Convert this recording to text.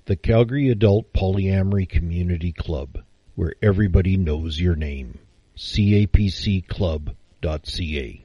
The Calgary Adult Polyamory Community Club, where everybody knows your name. capcclub.ca